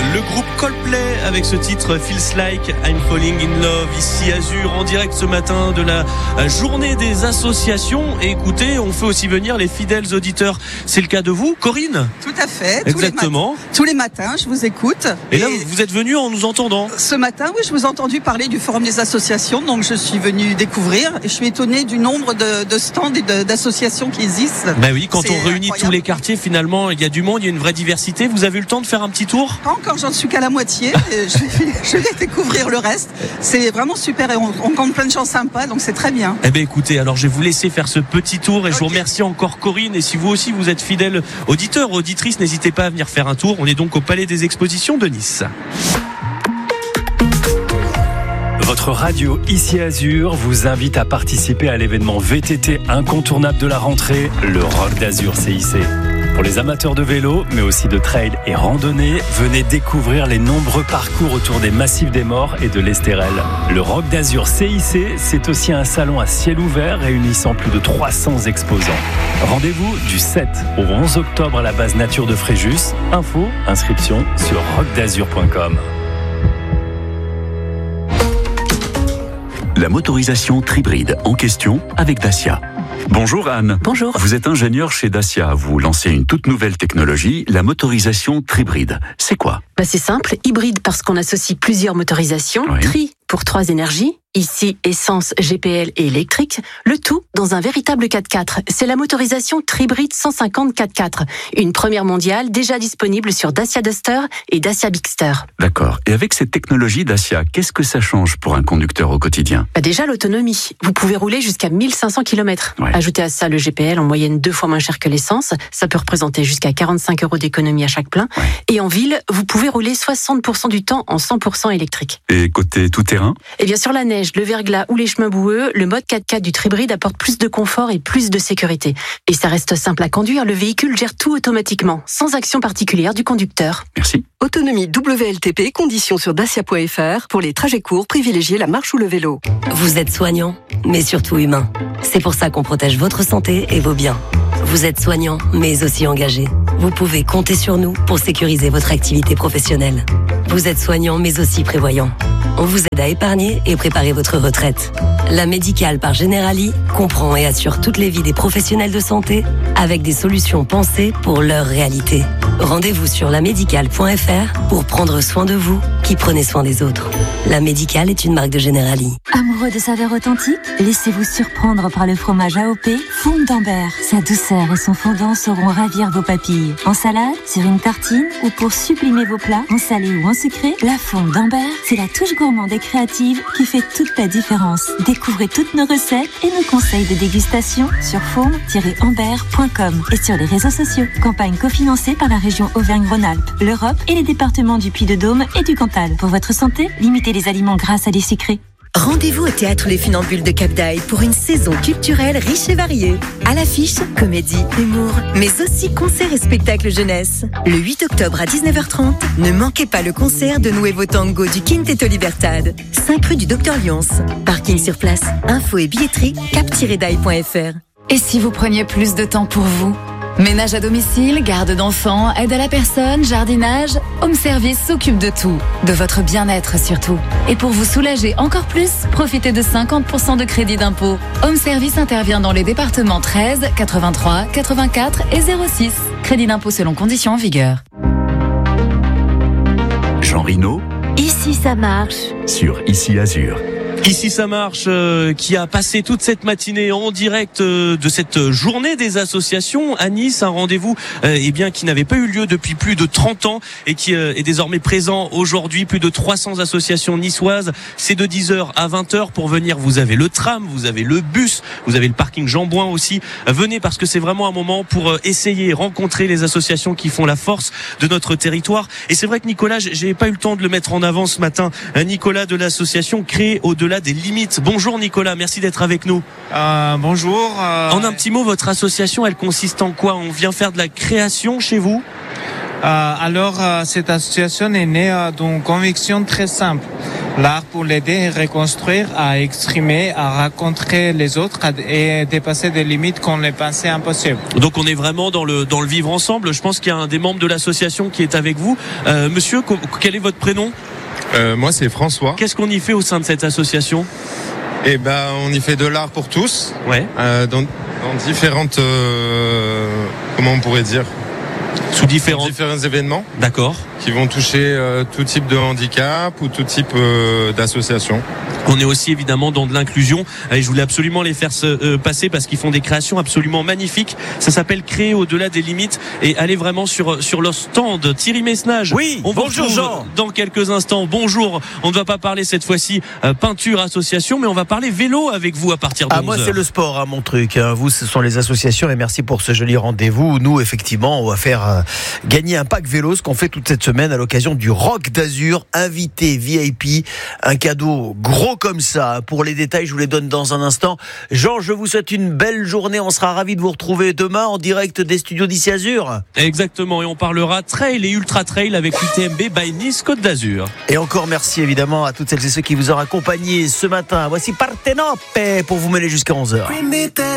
Le groupe Coldplay avec ce titre Feels Like I'm Falling in Love, ici Azur, en direct ce matin de la journée des associations. Et écoutez, on fait aussi venir les fidèles auditeurs. C'est le cas de vous, Corinne? Tout à fait. Exactement. Tous les matins, je vous écoute. Et là, vous êtes venu en nous entendant? Ce matin, oui, je vous ai entendu parler du Forum des associations, donc je suis venu découvrir. Et je suis étonnée du nombre de stands et d'associations qui existent. Ben oui, quand on réunit incroyable. tous les quartiers, finalement, il y a du monde, il y a une vraie diversité. Vous avez eu le temps de faire un petit tour? Pas encore, j'en suis qu'à la moitié. Je vais découvrir le reste. C'est vraiment super et on compte plein de gens sympas, donc c'est très bien. Eh bien écoutez, alors je vais vous laisser faire ce petit tour et je vous remercie encore Corinne. Et si vous aussi vous êtes fidèle auditeur, auditrice, n'hésitez pas à venir faire un tour. On est donc au Palais des Expositions de Nice. Votre radio Ici Azur vous invite à participer à l'événement VTT incontournable de la rentrée, le Rock d'Azur CIC. Pour les amateurs de vélo, mais aussi de trail et randonnée, venez découvrir les nombreux parcours autour des massifs des Morts et de l'Estérel. Le Rock d'Azur CIC, c'est aussi un salon à ciel ouvert réunissant plus de 300 exposants. Rendez-vous du 7 au 11 octobre à la base nature de Fréjus. Info, inscription sur rockdazur.com. La motorisation Tribride en question avec Dacia. Bonjour Anne. Bonjour. Vous êtes ingénieure chez Dacia. Vous lancez une toute nouvelle technologie, la motorisation Tribride. C'est quoi ? C'est simple, hybride parce qu'on associe plusieurs motorisations, Oui. Tri pour 3 énergies, ici essence, GPL et électrique, le tout dans un véritable 4x4. C'est la motorisation Tribride 150 4x4, une première mondiale déjà disponible sur Dacia Duster et Dacia Bigster. D'accord. Et avec cette technologie Dacia, qu'est-ce que ça change pour un conducteur au quotidien ? Déjà l'autonomie, vous pouvez rouler jusqu'à 1500 km. Ouais. Ajoutez à ça le GPL en moyenne 2 fois moins cher que l'essence, ça peut représenter jusqu'à 45 € d'économie à chaque plein. Ouais. Et en ville, vous pouvez rouler 60% du temps en 100% électrique. Et côté tout-terrain ? Et bien sur la neige, le verglas ou les chemins boueux, le mode 4x4 du Tribride apporte plus de confort et plus de sécurité. Et ça reste simple à conduire, le véhicule gère tout automatiquement, sans action particulière du conducteur. Merci. Autonomie WLTP, conditions sur dacia.fr. Pour les trajets courts, privilégiez la marche ou le vélo. Vous êtes soignant, mais surtout humain. C'est pour ça qu'on protège votre santé et vos biens. Vous êtes soignant, mais aussi engagé. Vous pouvez compter sur nous pour sécuriser votre activité professionnelle. Vous êtes soignant, mais aussi prévoyant. On vous aide à épargner et préparer votre retraite. La Médicale par Generali comprend et assure toutes les vies des professionnels de santé avec des solutions pensées pour leur réalité. Rendez-vous sur lamédicale.fr pour prendre soin de vous qui prenez soin des autres. La Médicale est une marque de Generali. Amoureux de saveurs authentiques, laissez-vous surprendre par le fromage AOP Fonde d'Ambert. Sa douceur et son fondant sauront ravir vos papilles. En salade, sur une tartine ou pour sublimer vos plats, en salé ou en sucré, la Fonde d'Ambert, c'est la touche gourmande et créative qui fait toute la différence. Découvrez toutes nos recettes et nos conseils de dégustation sur fonde-ambert.com et sur les réseaux sociaux. Campagne cofinancée par la région Auvergne-Rhône-Alpes, l'Europe et les départements du Puy-de-Dôme et du Cantal. Pour votre santé, limitez les aliments gras salés sucrés. Rendez-vous au Théâtre Les Funambules de Cap d'Aille pour une saison culturelle riche et variée. À l'affiche, comédie, humour, mais aussi concerts et spectacles jeunesse. Le 8 octobre à 19h30, ne manquez pas le concert de Nuevo Tango du Quinteto Libertad, 5 rue du Docteur Lyons. Parking sur place, info et billetterie, cap-daille.fr. Et si vous preniez plus de temps pour vous ? Ménage à domicile, garde d'enfants, aide à la personne, jardinage, Home Service s'occupe de tout, de votre bien-être surtout. Et pour vous soulager encore plus, profitez de 50% de crédit d'impôt. Home Service intervient dans les départements 13, 83, 84 et 06. Crédit d'impôt selon conditions en vigueur. Jean Rino Ici ça marche. sur Ici Azur. Ici ça marche, qui a passé toute cette matinée en direct de cette journée des associations à Nice, un rendez-vous qui n'avait pas eu lieu depuis plus de 30 ans et qui est désormais présent aujourd'hui. Plus de 300 associations niçoises, c'est de 10h à 20h pour venir. Vous avez le tram, vous avez le bus, vous avez le parking Jean Bouin aussi. Venez parce que c'est vraiment un moment pour essayer, rencontrer les associations qui font la force de notre territoire. Et c'est vrai que Nicolas, j'ai pas eu le temps de le mettre en avant ce matin, Nicolas de l'association Créer au-delà des limites. Bonjour Nicolas, merci d'être avec nous. Bonjour. En un petit mot, votre association, elle consiste en quoi ? On vient faire de la création chez vous ? Alors, cette association est née d'une conviction très simple. L'art pour l'aider à reconstruire, à exprimer, à rencontrer les autres et dépasser des limites qu'on les pensait impossibles. Donc on est vraiment dans le vivre ensemble. Je pense qu'il y a un des membres de l'association qui est avec vous. Monsieur, quel est votre prénom ? Moi c'est François. Qu'est-ce qu'on y fait au sein de cette association ? Eh ben, on y fait de l'art pour tous. Ouais. Dans différentes, comment on pourrait dire, sous différents événements. D'accord. Qui vont toucher tout type de handicap ou tout type d'association. On est aussi évidemment dans de l'inclusion et je voulais absolument les faire passer parce qu'ils font des créations absolument magnifiques. Ça s'appelle Créer au-delà des limites et allez vraiment sur leur stand. Thierry Messnage. Oui, on bonjour vous Jean. Dans quelques instants. Bonjour. On ne va pas parler cette fois-ci peinture association, mais on va parler vélo avec vous à partir de 11h. Moi c'est le sport, mon truc. Vous, ce sont les associations et merci pour ce joli rendez-vous. Nous, effectivement, on va faire gagner un pack vélo, ce qu'on fait toute cette semaine à l'occasion du Rock d'Azur, invité VIP, un cadeau gros comme ça. Pour les détails, je vous les donne dans un instant. Jean, je vous souhaite une belle journée. On sera ravis de vous retrouver demain en direct des studios d'Ici Azur. Exactement, et on parlera trail et ultra trail avec l'UTMB by Nice Côte d'Azur. Et encore merci évidemment à toutes celles et ceux qui vous ont accompagné ce matin. Voici Partenope pour vous mener jusqu'à 11h.